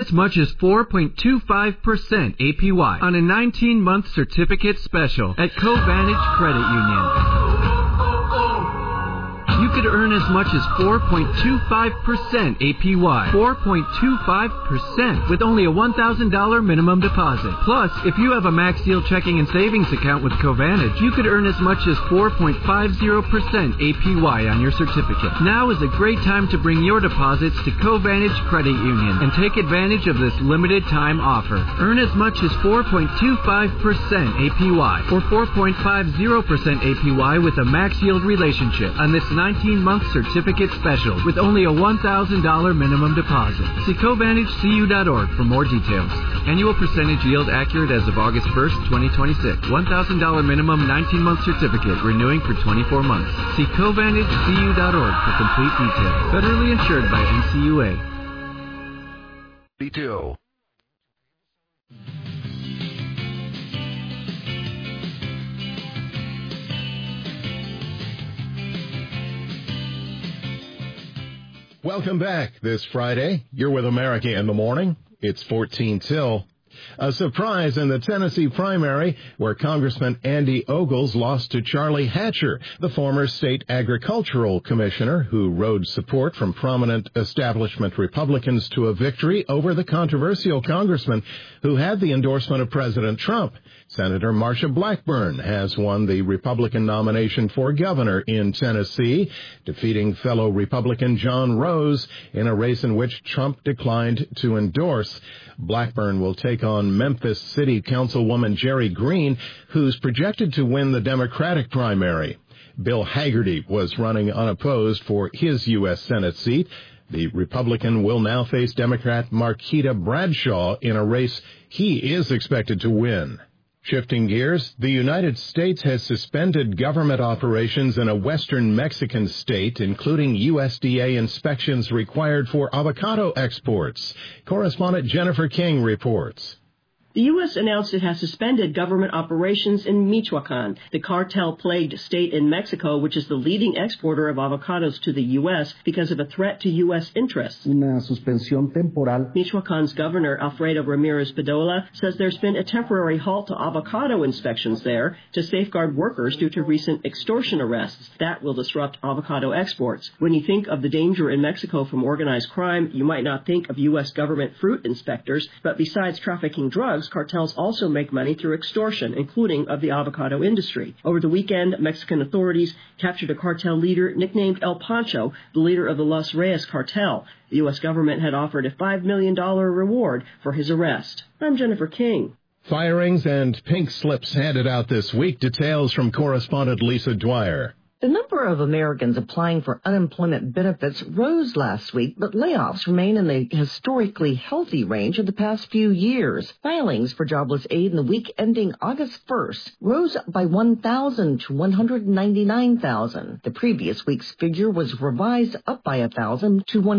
as much as 4.25% APY on a 19-month certificate special at Covantage Credit Union. You could earn as much as 4.25% APY. 4.25% with only a $1,000 minimum deposit. Plus, if you have a Max Yield checking and savings account with Covantage, you could earn as much as 4.50% APY on your certificate. Now is a great time to bring your deposits to Covantage Credit Union and take advantage of this limited time offer. Earn as much as 4.25% APY or 4.50% APY with a Max Yield relationship on this 19-month certificate special with only a $1,000 minimum deposit. See CovantageCU.org for more details. Annual percentage yield accurate as of August 1st, 2026. $1,000 minimum 19-month certificate renewing for 24 months. See CovantageCU.org for complete details. Federally insured by NCUA. B2. Welcome back this Friday. You're with America in the Morning. It's 14 till. A surprise in the Tennessee primary where Congressman Andy Ogles lost to Charlie Hatcher, the former state agricultural commissioner who rode support from prominent establishment Republicans to a victory over the controversial congressman who had the endorsement of President Trump. Senator Marsha Blackburn has won the Republican nomination for governor in Tennessee, defeating fellow Republican John Rose in a race in which Trump declined to endorse. Blackburn will take on Memphis City Councilwoman Jerry Green, who's projected to win the Democratic primary. Bill Hagerty was running unopposed for his U.S. Senate seat. The Republican will now face Democrat Marquita Bradshaw in a race he is expected to win. Shifting gears, the United States has suspended government operations in a western Mexican state, including USDA inspections required for avocado exports. Correspondent Jennifer King reports. The U.S. announced it has suspended government operations in Michoacan, the cartel-plagued state in Mexico, which is the leading exporter of avocados to the U.S. because of a threat to U.S. interests. Una suspensión temporal. Michoacan's governor, Alfredo Ramirez Bedolla, says there's been a temporary halt to avocado inspections there to safeguard workers due to recent extortion arrests. That will disrupt avocado exports. When you think of the danger in Mexico from organized crime, you might not think of U.S. government fruit inspectors, but besides trafficking drugs, cartels also make money through extortion, including of the avocado industry. Over the weekend, Mexican authorities captured a cartel leader nicknamed El Pancho, the leader of the Los Reyes cartel. The U.S. government had offered a $5 million reward for his arrest. I'm Jennifer King. Firings and pink slips handed out this week. Details from correspondent Lisa Dwyer. The number of Americans applying for unemployment benefits rose last week, but layoffs remain in the historically healthy range of the past few years. Filings for jobless aid in the week ending August 1st rose by 1,000 to 199,000. The previous week's figure was revised up by 1,000 to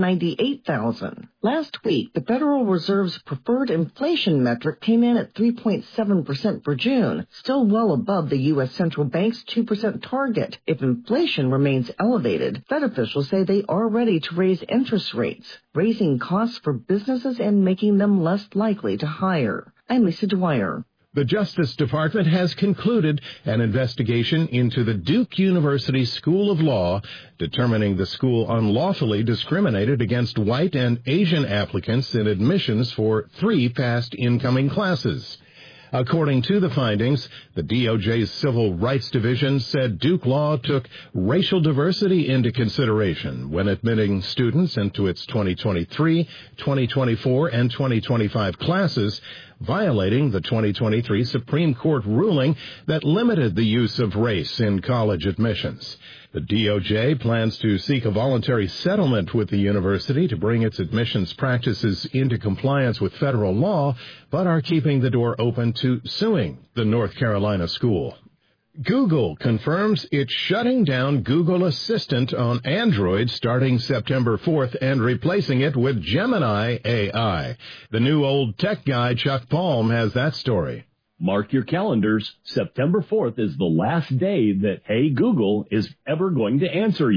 198,000. Last week, the Federal Reserve's preferred inflation metric came in at 3.7% for June, still well above the U.S. Central Bank's 2% target. If inflation remains elevated, Fed officials say they are ready to raise interest rates, raising costs for businesses and making them less likely to hire. I'm Lisa Dwyer. The Justice Department has concluded an investigation into the Duke University School of Law, determining the school unlawfully discriminated against white and Asian applicants in admissions for 3 past incoming classes. According to the findings, the DOJ's Civil Rights Division said Duke Law took racial diversity into consideration when admitting students into its 2023, 2024, and 2025 classes, violating the 2023 Supreme Court ruling that limited the use of race in college admissions. The DOJ plans to seek a voluntary settlement with the university to bring its admissions practices into compliance with federal law, but are keeping the door open to suing the North Carolina school. Google confirms it's shutting down Google Assistant on Android starting September 4th and replacing it with Gemini AI. The new old tech guy Chuck Palm has that story. Mark your calendars. September 4th is the last day that Hey Google is ever going to answer you.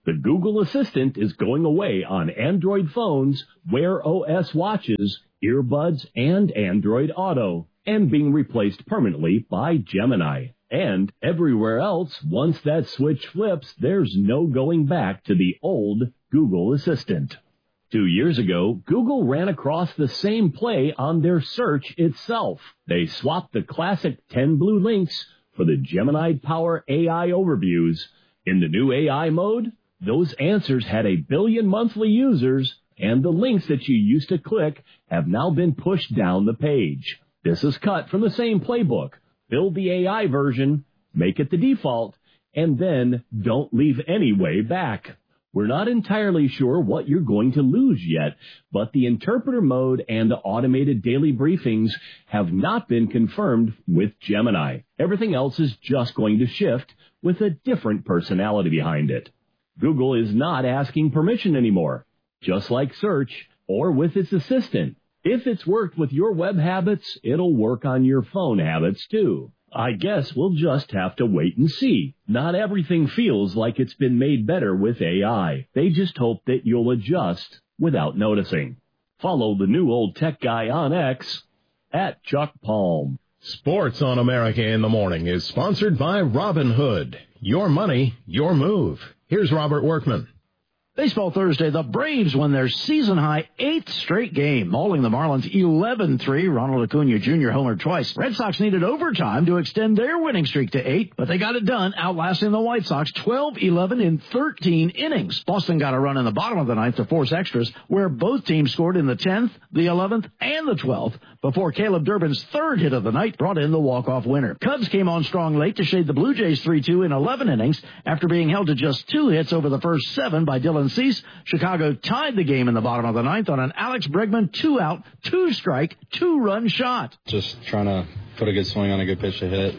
The Google Assistant is going away on Android phones, Wear OS watches, earbuds, and Android Auto, and being replaced permanently by Gemini. And everywhere else, once that switch flips, there's no going back to the old Google Assistant. 2 years ago, Google ran across the same play on their search itself. They swapped the classic 10 blue links for the Gemini Power AI overviews. In the new AI mode, those answers had 1 billion monthly users, and the links that you used to click have now been pushed down the page. This is cut from the same playbook. Build the AI version, make it the default, and then don't leave any way back. We're not entirely sure what you're going to lose yet, but the interpreter mode and the automated daily briefings have not been confirmed with Gemini. Everything else is just going to shift with a different personality behind it. Google is not asking permission anymore, just like search or with its assistant. If it's worked with your web habits, it'll work on your phone habits too. I guess we'll just have to wait and see. Not everything feels like it's been made better with AI. They just hope that you'll adjust without noticing. Follow the new old tech guy on X at Chuck Palm. Sports on America in the Morning is sponsored by Robinhood. Your money, your move. Here's Robert Workman. Baseball Thursday, the Braves won their season-high 8th straight game, mauling the Marlins 11-3. Ronald Acuna Jr. homered twice. Red Sox needed overtime to extend their winning streak to 8, but they got it done, outlasting the White Sox 12-11 in 13 innings. Boston got a run in the bottom of the 9th to force extras, where both teams scored in the 10th, the 11th, and the 12th, before Caleb Durbin's third hit of the night brought in the walk-off winner. Cubs came on strong late to shade the Blue Jays 3-2 in 11 innings after being held to just 2 hits over the first 7 by Dylan Cease. Chicago tied the game in the bottom of the 9th on an Alex Bregman 2-out, 2-strike, 2-run shot. Just trying to put a good swing on a good pitch to hit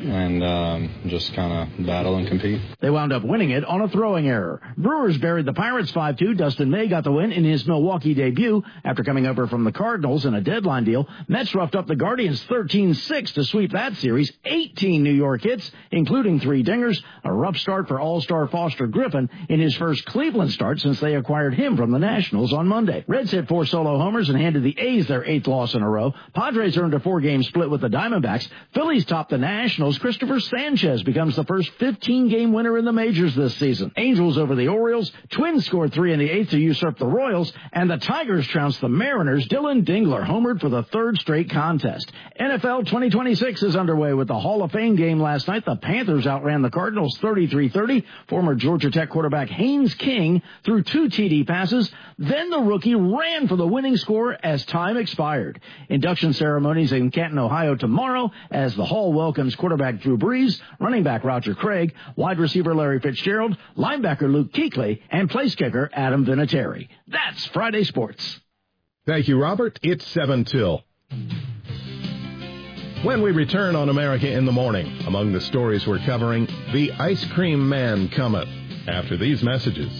and just kind of battle and compete. They wound up winning it on a throwing error. Brewers buried the Pirates 5-2. Dustin May got the win in his Milwaukee debut after coming over from the Cardinals in a deadline deal. Mets roughed up the Guardians 13-6 to sweep that series. 18 New York hits, including 3 dingers. A rough start for All-Star Foster Griffin in his first Cleveland start since they acquired him from the Nationals on Monday. Reds hit 4 solo homers and handed the A's their 8th loss in a row. Padres earned a 4-game split with the Diamondbacks. Phillies top the Nationals. Christopher Sanchez becomes the first 15-game winner in the majors this season. Angels over the Orioles. Twins scored 3 in the 8th to usurp the Royals. And the Tigers trounced the Mariners. Dylan Dingler homered for the 3rd straight contest. NFL 2026 is underway with the Hall of Fame game last night. The Panthers outran the Cardinals 33-30. Former Georgia Tech quarterback Haynes King threw 2 TD passes. Then the rookie ran for the winning score as time expired. Induction ceremonies in Canton, Ohio tomorrow as the Hall welcomes quarterback Drew Brees, running back Roger Craig, wide receiver Larry Fitzgerald, linebacker Luke Kuechly, and place kicker Adam Vinatieri. That's Friday Sports. Thank you, Robert. It's 7 till. When we return on America in the Morning, among the stories we're covering, the ice cream man cometh. After these messages.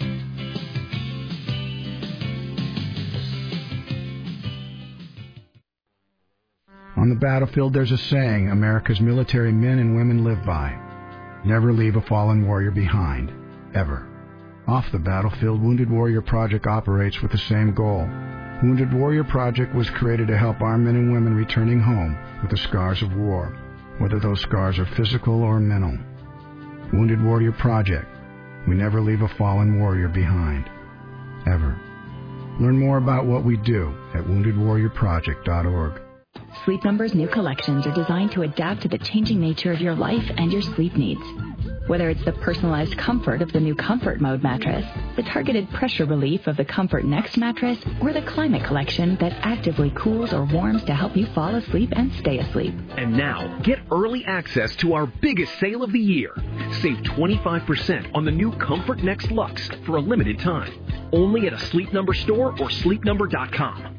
On the battlefield, there's a saying America's military men and women live by. Never leave a fallen warrior behind. Ever. Off the battlefield, Wounded Warrior Project operates with the same goal. Wounded Warrior Project was created to help our men and women returning home with the scars of war, whether those scars are physical or mental. Wounded Warrior Project. We never leave a fallen warrior behind. Ever. Learn more about what we do at woundedwarriorproject.org. Sleep Number's new collections are designed to adapt to the changing nature of your life and your sleep needs. Whether it's the personalized comfort of the new Comfort Mode mattress, the targeted pressure relief of the Comfort Next mattress, or the Climate Collection that actively cools or warms to help you fall asleep and stay asleep. And now, get early access to our biggest sale of the year. Save 25% on the new Comfort Next Luxe for a limited time. Only at a Sleep Number store or sleepnumber.com.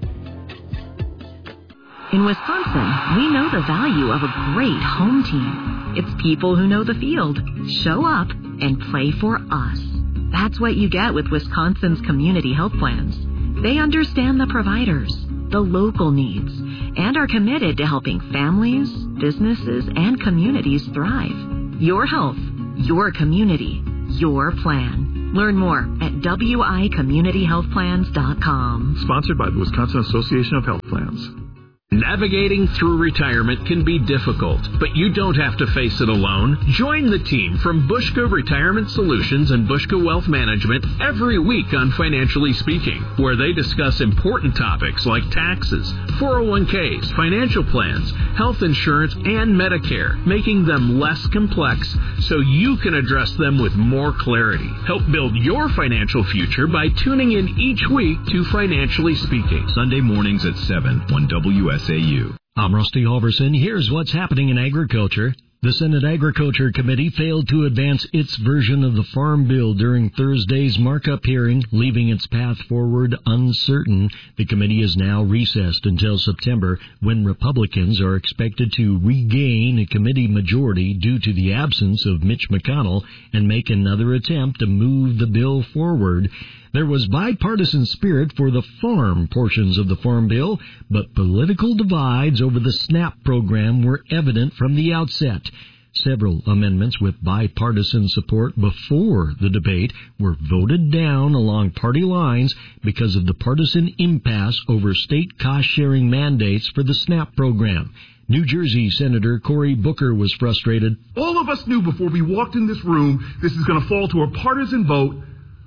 In Wisconsin, we know the value of a great home team. It's people who know the field, show up, and play for us. That's what you get with Wisconsin's community health plans. They understand the providers, the local needs, and are committed to helping families, businesses, and communities thrive. Your health, your community, your plan. Learn more at wicommunityhealthplans.com. Sponsored by the Wisconsin Association of Health Plans. Navigating through retirement can be difficult, but you don't have to face it alone. Join the team from Bushka Retirement Solutions and Bushka Wealth Management every week on Financially Speaking, where they discuss important topics like taxes, 401ks, financial plans, health insurance, and Medicare, making them less complex so you can address them with more clarity. Help build your financial future by tuning in each week to Financially Speaking. Sunday mornings at 7 on WSAU. I'm Rusty Halverson. Here's what's happening in agriculture. The Senate Agriculture Committee failed to advance its version of the Farm Bill during Thursday's markup hearing, leaving its path forward uncertain. The committee is now recessed until September, when Republicans are expected to regain a committee majority due to the absence of Mitch McConnell and make another attempt to move the bill forward. There was bipartisan spirit for the farm portions of the Farm Bill, but political divides over the SNAP program were evident from the outset. Several amendments with bipartisan support before the debate were voted down along party lines because of the partisan impasse over state cost-sharing mandates for the SNAP program. New Jersey Senator Cory Booker was frustrated. All of us knew before we walked in this room this is going to fall to a partisan vote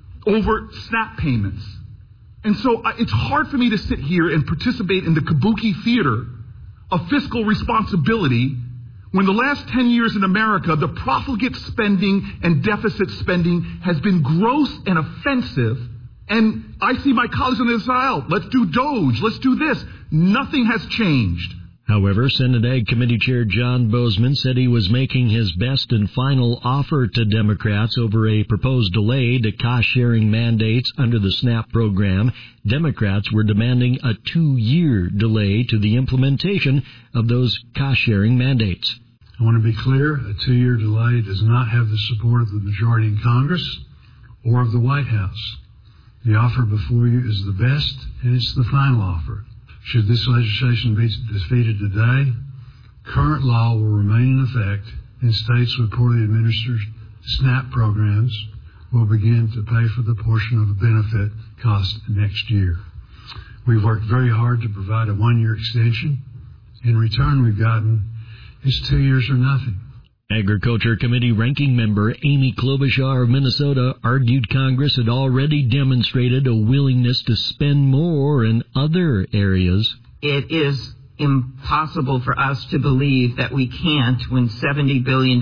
over SNAP payments. And so it's hard for me to sit here and participate in the kabuki theater of fiscal responsibility when the last 10 years in America, the profligate spending and deficit spending has been gross and offensive. And I see my colleagues on the other side, let's do DOGE, let's do this. Nothing has changed. However, Senate Ag Committee Chair John Bozeman said he was making his best and final offer to Democrats over a proposed delay to cost-sharing mandates under the SNAP program. Democrats were demanding a 2-year delay to the implementation of those cost-sharing mandates. I want to be clear, a 2-year delay does not have the support of the majority in Congress or of the White House. The offer before you is the best, and it's the final offer. Should this legislation be defeated today, current law will remain in effect, and states with poorly administered SNAP programs will begin to pay for the portion of the benefit cost next year. We've worked very hard to provide a 1-year extension. In return, we've gotten is 2 years or nothing. Agriculture Committee Ranking Member Amy Klobuchar of Minnesota argued Congress had already demonstrated a willingness to spend more in other areas. It is impossible for us to believe that we can't when $70 billion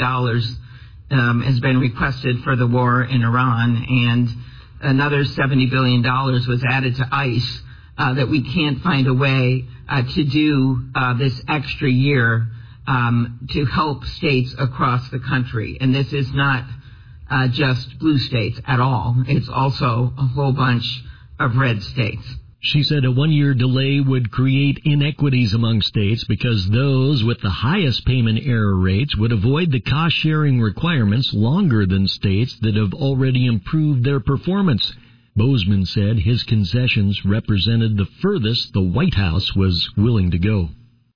has been requested for the war in Iran and another $70 billion was added to ICE, that we can't find a way to do this extra year to help states across the country. And this is not just blue states at all. It's also a whole bunch of red states. She said a 1-year delay would create inequities among states because those with the highest payment error rates would avoid the cost-sharing requirements longer than states that have already improved their performance. Bozeman said his concessions represented the furthest the White House was willing to go.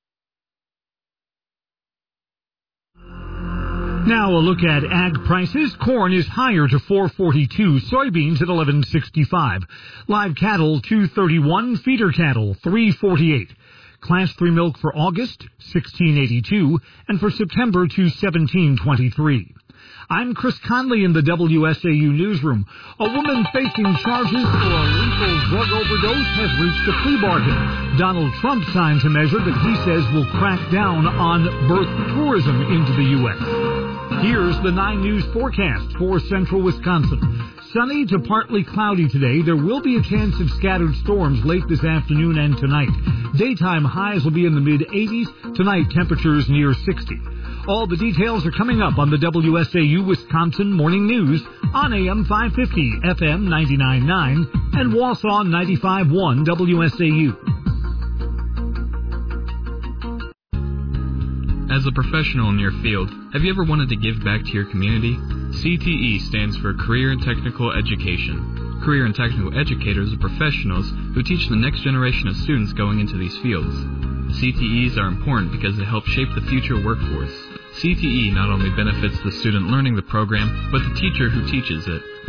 Now a look at ag prices. Corn is higher to $4.42, soybeans at $11.65, live cattle $2.31, feeder cattle $3.48. Class 3 milk for August $16.82, and for September $17.23. I'm Chris Conley in the WSAU newsroom. A woman facing charges for a lethal drug overdose has reached a plea bargain. Donald Trump signs a measure that he says will crack down on birth tourism into the U.S. Here's the 9 News forecast for central Wisconsin. Sunny to partly cloudy today. There will be a chance of scattered storms late this afternoon and tonight. Daytime highs will be in the mid-80s. Tonight, temperatures near 60. All the details are coming up on the WSAU Wisconsin Morning News on AM 550, FM 99.9, and Wausau 95.1 WSAU. As a professional in your field, have you ever wanted to give back to your community? CTE stands for Career and Technical Education. Career and Technical Educators are professionals who teach the next generation of students going into these fields. CTEs are important because they help shape the future workforce. CTE not only benefits the student learning the program, but the teacher who teaches it.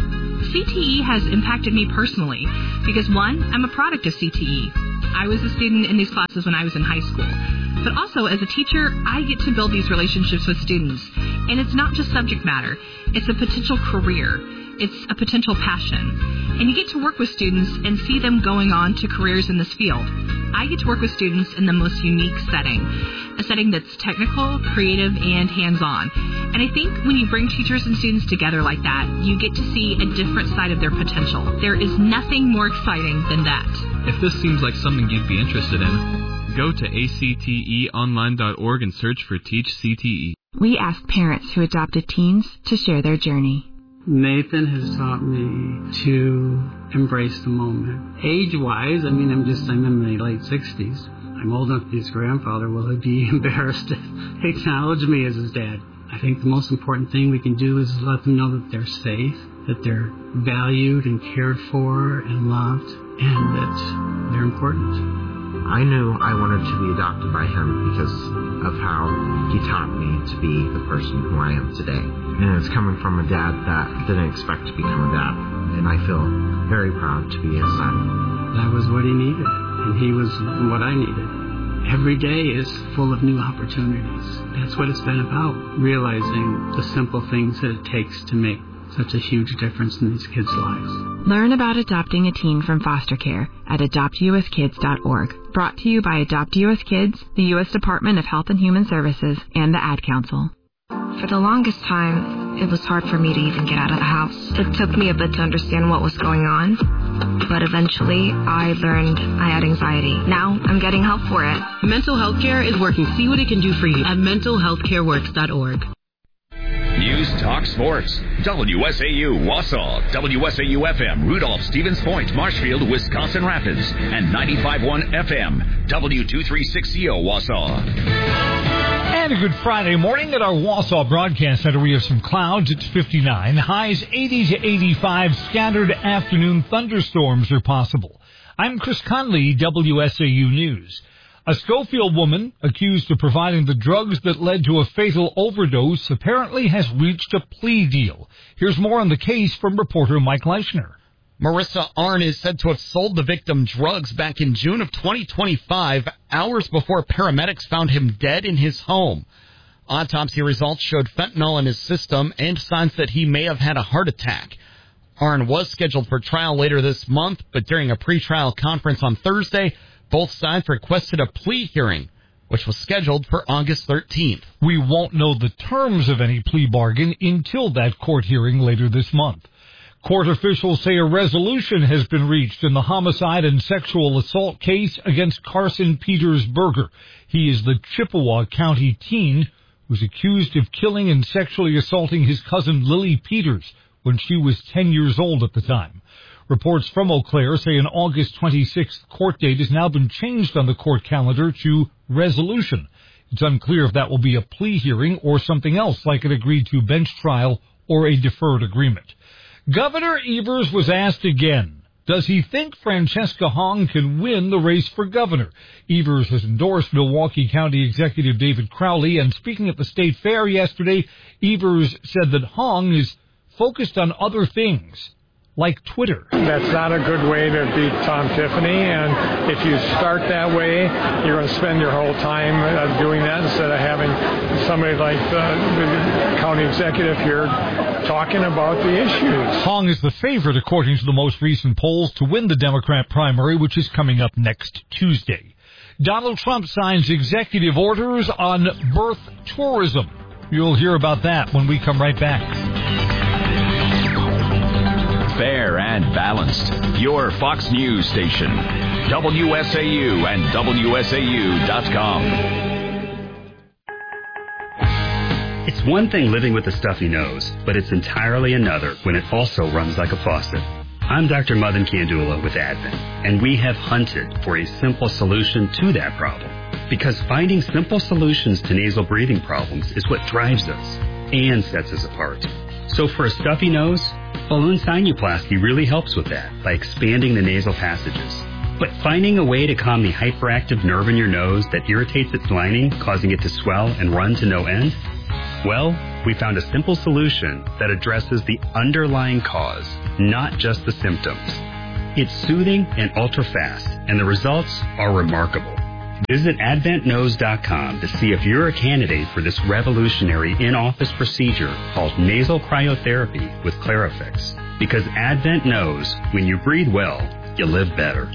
CTE has impacted me personally because, one, I'm a product of CTE. I was a student in these classes when I was in high school. But also, as a teacher, I get to build these relationships with students. And it's not just subject matter. It's a potential career. It's a potential passion. And you get to work with students and see them going on to careers in this field. I get to work with students in the most unique setting, a setting that's technical, creative, and hands-on. And I think when you bring teachers and students together like that, you get to see a different side of their potential. There is nothing more exciting than that. If this seems like something you'd be interested in, go to acteonline.org and search for Teach CTE. We ask parents who adopted teens to share their journey. Nathan has taught me to embrace the moment. Age-wise, I'm in my late 60s. I'm old enough to be his grandfather. Will he be embarrassed to acknowledge me as his dad? I think the most important thing we can do is let them know that they're safe, that they're valued and cared for and loved, and that they're important. I knew I wanted to be adopted by him because of how he taught me to be the person who I am today. And it's coming from a dad that didn't expect to become a dad. And I feel very proud to be his son. That was what he needed, and he was what I needed. Every day is full of new opportunities. That's what it's been about, realizing the simple things that it takes to make such a huge difference in these kids' lives. Learn about adopting a teen from foster care at adoptuskids.org. Brought to you by Adopt U.S. Kids, the U.S. Department of Health and Human Services, and the Ad Council. For the longest time, it was hard for me to even get out of the house. It took me a bit to understand what was going on, but eventually I learned I had anxiety. Now I'm getting help for it. Mental Health Care is working. See what it can do for you at mentalhealthcareworks.org. News Talk Sports. WSAU Wausau, WSAU-FM Rudolph, Stevens Point, Marshfield, Wisconsin Rapids, and 95.1 FM, W236CO Wausau. And a good Friday morning at our Wausau Broadcast Center. We have some clouds. It's 59. Highs 80 to 85. Scattered afternoon thunderstorms are possible. I'm Chris Conley, WSAU News. A Schofield woman accused of providing the drugs that led to a fatal overdose apparently has reached a plea deal. Here's more on the case from reporter Mike Leischner. Marissa Arnn is said to have sold the victim drugs back in June of 2025, hours before paramedics found him dead in his home. Autopsy results showed fentanyl in his system and signs that he may have had a heart attack. Arnn was scheduled for trial later this month, but during a pretrial conference on Thursday, both sides requested a plea hearing, which was scheduled for August 13th. We won't know the terms of any plea bargain until that court hearing later this month. Court officials say a resolution has been reached in the homicide and sexual assault case against Carson Peters Berger. He is the Chippewa County teen who's accused of killing and sexually assaulting his cousin Lily Peters when she was 10 years old at the time. Reports from Eau Claire say an August 26th court date has now been changed on the court calendar to resolution. It's unclear if that will be a plea hearing or something else like an agreed-to bench trial or a deferred agreement. Governor Evers was asked again, does he think Francesca Hong can win the race for governor? Evers has endorsed Milwaukee County Executive David Crowley, and speaking at the state fair yesterday, Evers said that Hong is focused on other things, like Twitter. That's not a good way to beat Tom Tiffany, and if you start that way, you're going to spend your whole time doing that instead of having somebody like the county executive here talking about the issues. Hong is the favorite, according to the most recent polls, to win the Democrat primary, which is coming up next Tuesday. Donald Trump signs executive orders on birth tourism. You'll hear about that when we come right back. Fair and balanced. Your Fox News station. WSAU and WSAU.com. It's one thing living with a stuffy nose, but it's entirely another when it also runs like a faucet. I'm Dr. Madan Kandula with Advent, and we have hunted for a simple solution to that problem. Because finding simple solutions to nasal breathing problems is what drives us and sets us apart. So for a stuffy nose, balloon sinuplasty really helps with that by expanding the nasal passages. But finding a way to calm the hyperactive nerve in your nose that irritates its lining, causing it to swell and run to no end? Well, we found a simple solution that addresses the underlying cause not just the symptoms. It's soothing and ultra-fast, and the results are remarkable. Visit AdventKnows.com to see if you're a candidate for this revolutionary in-office procedure called nasal cryotherapy with Clarifix. Because Advent knows when you breathe well, you live better.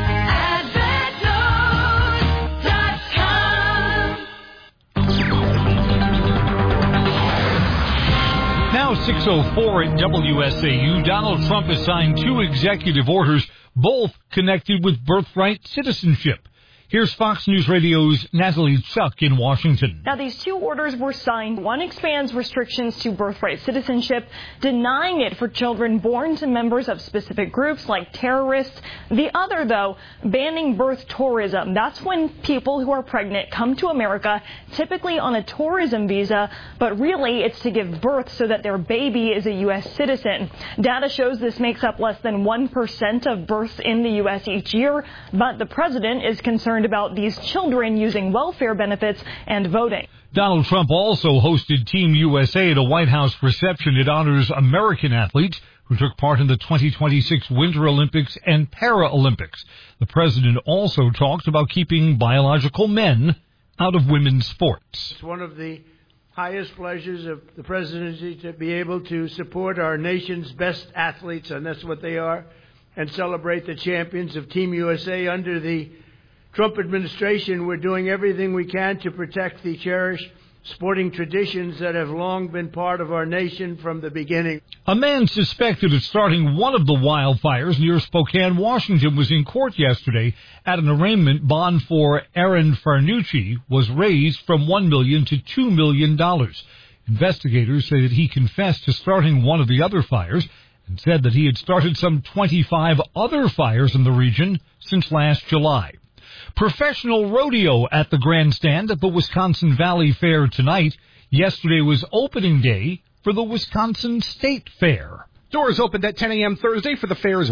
Now 6:04 at WSAU, Donald Trump has signed 2 executive orders, both connected with birthright citizenship. Here's Fox News Radio's Natalie Chuck in Washington. Now, these 2 orders were signed. One expands restrictions to birthright citizenship, denying it for children born to members of specific groups like terrorists. The other, though, banning birth tourism. That's when people who are pregnant come to America, typically on a tourism visa, but really it's to give birth so that their baby is a U.S. citizen. Data shows this makes up less than 1% of births in the U.S. each year, but the president is concerned about these children using welfare benefits and voting. Donald Trump also hosted Team USA at a White House reception. It honors American athletes who took part in the 2026 Winter Olympics and Paralympics. The president also talked about keeping biological men out of women's sports. It's one of the highest pleasures of the presidency to be able to support our nation's best athletes, and that's what they are, and celebrate the champions of Team USA. Under the Trump administration, we're doing everything we can to protect the cherished sporting traditions that have long been part of our nation from the beginning. A man suspected of starting one of the wildfires near Spokane, Washington, was in court yesterday. At an arraignment, bond for Aaron Farnucci was raised from $1 million to $2 million. Investigators say that he confessed to starting one of the other fires and said that he had started some 25 other fires in the region since last July. Professional rodeo at the grandstand at the Wisconsin Valley Fair tonight. Yesterday was opening day for the Wisconsin State Fair. Doors opened at 10 a.m. Thursday for the fair's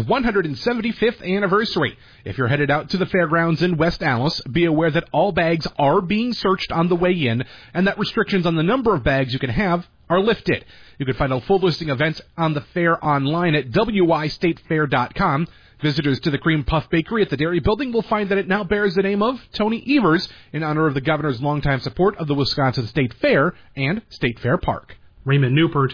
175th anniversary. If you're headed out to the fairgrounds in West Allis, be aware that all bags are being searched on the way in and that restrictions on the number of bags you can have are lifted. You can find a full listing of events on the fair online at wistatefair.com. Visitors to the Cream Puff Bakery at the Dairy Building will find that it now bears the name of Tony Evers in honor of the governor's longtime support of the Wisconsin State Fair and State Fair Park. Raymond Newport,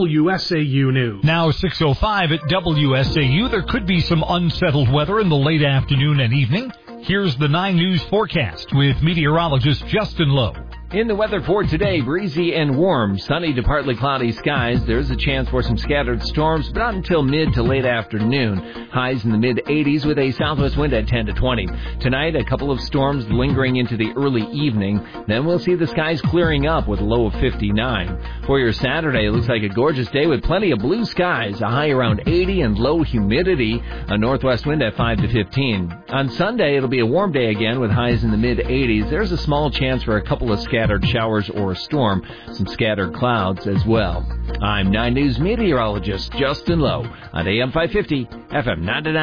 WSAU News. Now 6:05 at WSAU. There could be some unsettled weather in the late afternoon and evening. Here's the 9 News forecast with meteorologist Justin Lowe. In the weather for today, breezy and warm, sunny to partly cloudy skies. There's a chance for some scattered storms, but not until mid to late afternoon. Highs in the mid-80s with a southwest wind at 10 to 20. Tonight, a couple of storms lingering into the early evening. Then we'll see the skies clearing up with a low of 59. For your Saturday, it looks like a gorgeous day with plenty of blue skies, a high around 80 and low humidity, a northwest wind at 5 to 15. On Sunday, it'll be a warm day again with highs in the mid-80s. There's a small chance for a couple of scattered showers or a storm, some scattered clouds as well. I'm 9 News meteorologist Justin Lowe on AM 550, FM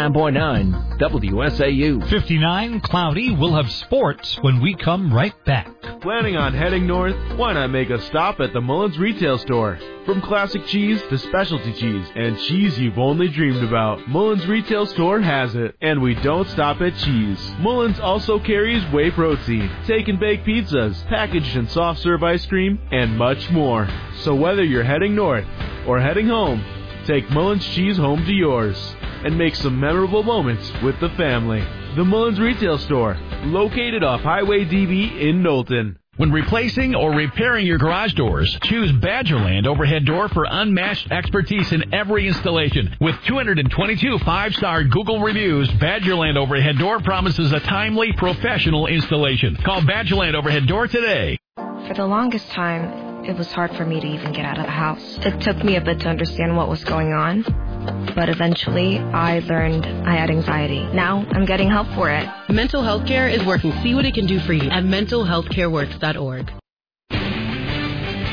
99.9, WSAU. 59, cloudy. We'll have sports when we come right back. Planning on heading north? Why not make a stop at the Mullins Retail Store? From classic cheese to specialty cheese and cheese you've only dreamed about, Mullins Retail Store has it. And we don't stop at cheese. Mullins also carries whey protein, take and bake pizzas, packaged and soft serve ice cream, and much more. So whether you're heading north or heading home, take Mullins cheese home to yours and make some memorable moments with the family. The Mullins Retail Store, located off Highway DB in Knowlton. When replacing or repairing your garage doors, choose Badgerland Overhead Door for unmatched expertise in every installation. With 222 5-star Google reviews, Badgerland Overhead Door promises a timely, professional installation. Call Badgerland Overhead Door today. For the longest time, it was hard for me to even get out of the house. It took me a bit to understand what was going on, but eventually I learned I had anxiety. Now I'm getting help for it. Mental Health Care is working. See what it can do for you at mentalhealthcareworks.org.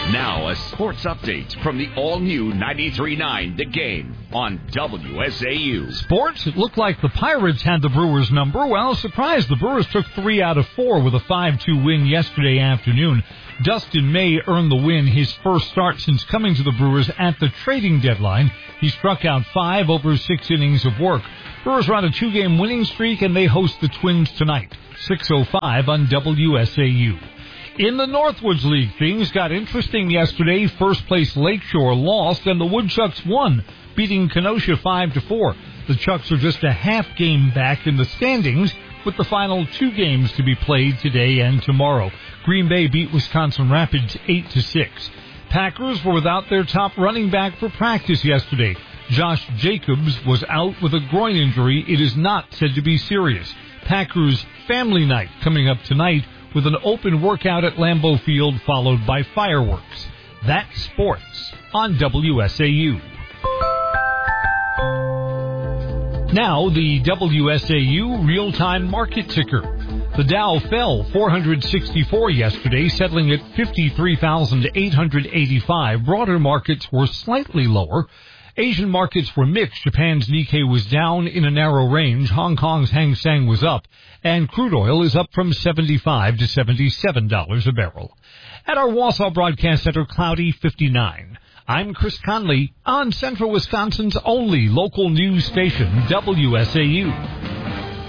Now a sports update from the all-new 93.9 The Game on WSAU. Sports, it looked like the Pirates had the Brewers' number. Well, surprise, the Brewers took 3 out of 4 with a 5-2 win yesterday afternoon. Dustin May earned the win, his first start since coming to the Brewers at the trading deadline. He struck out 5 over 6 innings of work. Brewers are on a 2-game winning streak, and they host the Twins tonight, 6:05 on WSAU. In the Northwoods League, things got interesting yesterday. First place Lakeshore lost, and the Woodchucks won, beating Kenosha 5-4. The Chucks are just a half game back in the standings, with the final 2 games to be played today and tomorrow. Green Bay beat Wisconsin Rapids 8-6. Packers were without their top running back for practice yesterday. Josh Jacobs was out with a groin injury. It is not said to be serious. Packers family night coming up tonight with an open workout at Lambeau Field followed by fireworks. That's sports on WSAU. Now the WSAU real-time market ticker. The Dow fell 464 yesterday, settling at 53,885. Broader markets were slightly lower. Asian markets were mixed. Japan's Nikkei was down in a narrow range. Hong Kong's Hang Seng was up, and crude oil is up from $75 to $77 a barrel. At our Wausau Broadcast Center, cloudy 59. I'm Chris Conley on Central Wisconsin's only local news station, WSAU.